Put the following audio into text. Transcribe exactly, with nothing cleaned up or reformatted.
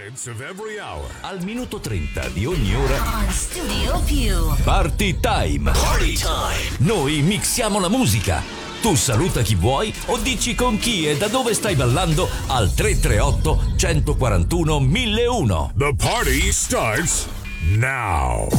minutes of every hour. Al minuto trenta di ogni ora. On Studio Più. Party time. Party time. Noi mixiamo la musica. Tu saluta chi vuoi o dici con chi e da dove stai ballando al tre tre otto, uno quattro uno, mille uno. The party starts now.